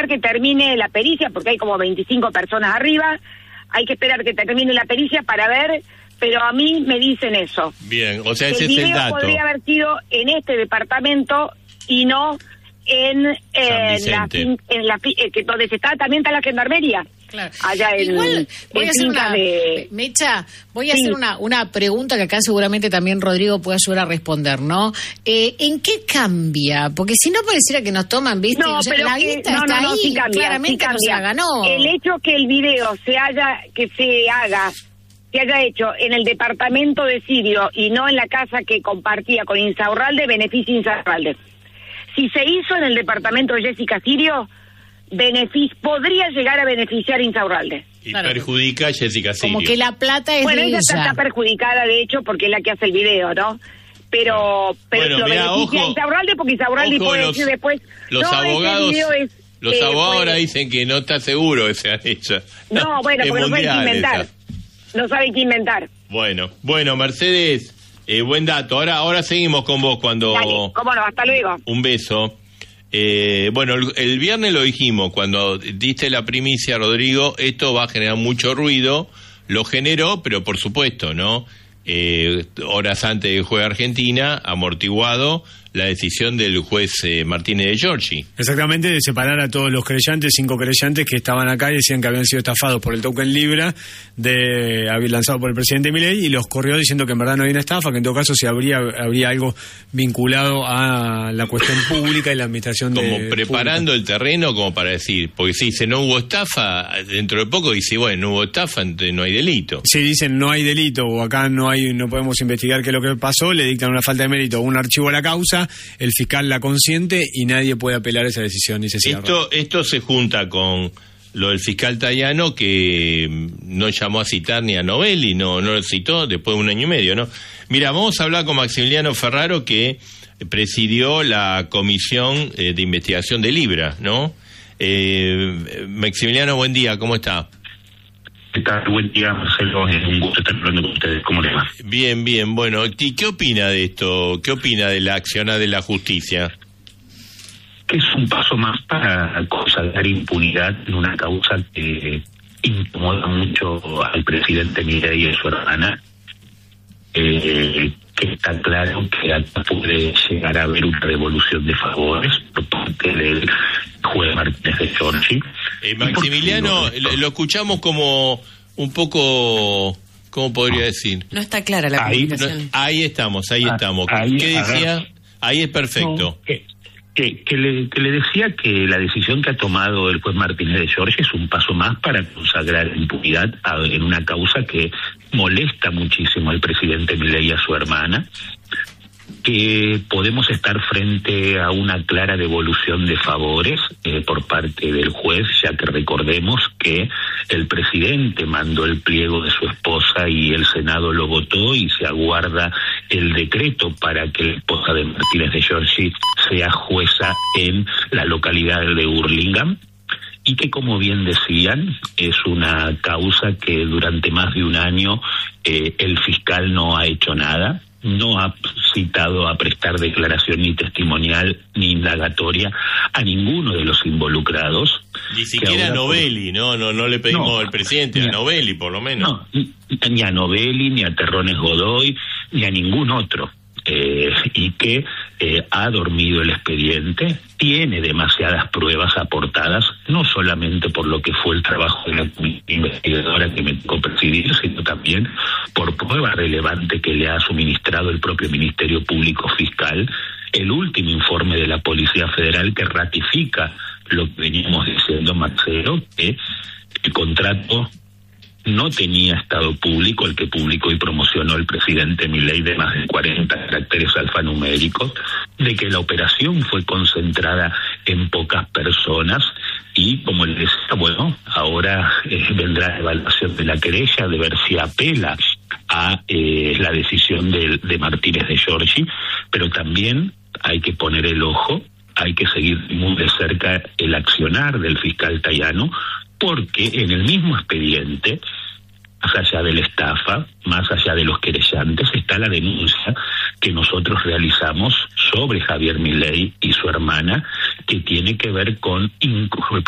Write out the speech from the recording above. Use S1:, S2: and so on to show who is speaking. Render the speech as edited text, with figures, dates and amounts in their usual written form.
S1: que termine la pericia, porque hay como 25 personas arriba, hay que esperar que termine la pericia para ver, pero a mí me dicen eso.
S2: Bien, o sea, ese
S1: el
S2: es el dato.
S1: podría haber sido en este departamento y no en donde también está la gendarmería.
S3: Claro.
S1: Allá
S3: Igual voy a hacer Mecha, voy a hacer una pregunta que acá seguramente también Rodrigo puede ayudar a responder, ¿no? ¿En qué cambia? Porque si no pareciera que nos toman, ¿viste?
S1: No,
S3: o sea,
S1: pero
S3: la guita está ahí,
S1: sí cambia,
S3: claramente
S1: sí
S3: no se la ganó.
S1: El hecho que el video se haya hecho en el departamento de Sirio y no en la casa que compartía con Insaurralde, beneficia a Insaurralde. Si se hizo en el departamento de Jessica Sirio, podría llegar a beneficiar a Insaurralde.
S2: Y claro, perjudica a Jessica Sirio.
S3: Como que la plata es de ella.
S1: Bueno, ella está perjudicada, de hecho, porque es la que hace el video, ¿no? Pero
S2: bueno,
S1: lo beneficia a Insaurralde, porque Insaurralde puede decir después...
S2: Los abogados... Los abogados ahora dicen que no está seguro que sea ella.
S1: No, bueno, porque no saben qué inventar. No saben qué inventar.
S2: Bueno, Mercedes, buen dato. Ahora seguimos con vos cuando...
S1: Dale, cómo no, hasta luego.
S2: Un beso. Bueno, el viernes lo dijimos, cuando diste la primicia, Rodrigo, esto va a generar mucho ruido, lo generó, pero por supuesto, ¿no? Horas antes del juego de Argentina, amortiguado la decisión del juez Martínez de Giorgi.
S4: Exactamente, de separar a todos los creyentes, 5 creyentes que estaban acá y decían que habían sido estafados por el token Libra lanzado por el presidente Milei, y los corrió diciendo que en verdad no había una estafa, que en todo caso si habría algo vinculado a la cuestión pública y la administración
S2: como preparando el terreno como para decir, porque si dice no hubo estafa, dentro de poco dice, bueno, no hubo estafa, entonces no hay delito.
S4: Si dicen no hay delito o acá no podemos investigar qué es lo que pasó, le dictan una falta de mérito o un archivo a la causa, el fiscal la consiente y nadie puede apelar esa decisión.
S2: Esto se junta con lo del fiscal Tayano, que no llamó a citar ni a Novelli, no lo citó después de 1 año y medio, ¿no? Mira, vamos a hablar con Maximiliano Ferraro, que presidió la comisión de investigación de Libra, ¿no? Maximiliano, buen día, ¿cómo está?
S5: ¿Qué tal? Buen día, Marcelo. Es un gusto estar hablando con ustedes. ¿Cómo les va?
S2: Bien. Bueno, ¿y qué opina de esto? ¿Qué opina de la accionar de la justicia?
S5: Que es un paso más para consagrar impunidad en una causa que incomoda mucho al presidente Milei y a su hermana. Que está claro que acá puede llegar a haber una devolución de favores por parte del juez Martínez de Giorgi.
S2: Maximiliano, lo escuchamos como un poco, ¿cómo podría decir?
S3: No está clara la comunicación.
S2: Ahí estamos. ¿Qué decía? Ahí es perfecto.
S5: No, que le decía que la decisión que ha tomado el juez Martínez de Giorgi es un paso más para consagrar impunidad en una causa que molesta muchísimo al presidente Milei y a su hermana, que podemos estar frente a una clara devolución de favores por parte del juez, ya que recordemos que el presidente mandó el pliego de su esposa y el Senado lo votó y se aguarda el decreto para que la esposa de Martínez de Giorgi sea jueza en la localidad de Hurlingham, y que, como bien decían, es una causa que durante más de 1 año el fiscal no ha hecho nada, no ha citado a prestar declaración ni testimonial ni indagatoria a ninguno de los involucrados.
S2: Ni siquiera a Novelli, no le pedimos al presidente, a Novelli por lo menos.
S5: No, ni a Novelli, ni a Terrones Godoy, ni a ningún otro. Y que ha dormido el expediente, tiene demasiadas pruebas aportadas, no solamente por lo que fue el trabajo de la investigadora que me tocó presidir, sino también por prueba relevante que le ha suministrado el propio Ministerio Público Fiscal, el último informe de la Policía Federal que ratifica lo que veníamos diciendo, Marcelo, que el contrato no tenía estado público, el que publicó y promocionó el presidente Milei, de más de 40 caracteres alfanuméricos, de que la operación fue concentrada en pocas personas y, como les decía, bueno, ahora vendrá la evaluación de la querella, de ver si apela a la decisión de Martínez de Giorgi, pero también hay que poner el ojo, hay que seguir muy de cerca el accionar del fiscal Tayano, porque en el mismo expediente, más allá de la estafa, más allá de los querellantes, está la denuncia que nosotros realizamos sobre Javier Milei y su hermana, que tiene que ver con